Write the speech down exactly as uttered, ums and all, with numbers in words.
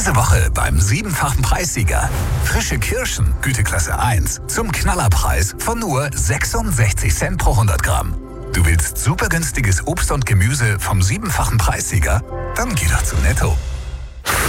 Diese Woche beim siebenfachen Preissieger. Frische Kirschen, Güteklasse eins, zum Knallerpreis von nur sechsundsechzig Cent pro hundert Gramm. Du willst super günstiges Obst und Gemüse vom siebenfachen Preissieger? Dann geh doch zu Netto.